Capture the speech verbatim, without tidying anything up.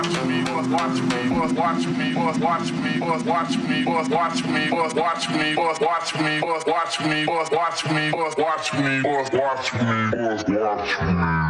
watch me, watch me, watch me, watch me, watch me, watch me, watch me, watch me, watch me, watch me, watch me, watch me, watch me.